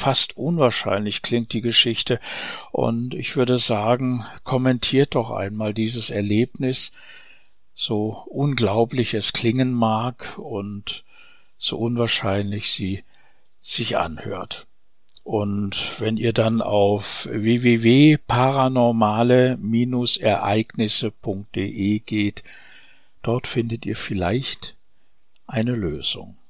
fast unwahrscheinlich klingt die Geschichte. Und ich würde sagen, kommentiert doch einmal dieses Erlebnis, so unglaublich es klingen mag und so unwahrscheinlich sie sich anhört. Und wenn ihr dann auf www.paranormale-ereignisse.de geht, dort findet ihr vielleicht eine Lösung.